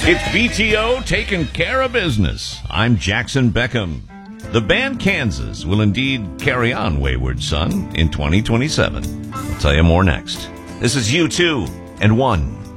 It's BTO taking care of business. I'm Jackson Beckham. The band Kansas will indeed carry on Wayward Son in 2027. I'll tell you more next. This is U2 and One.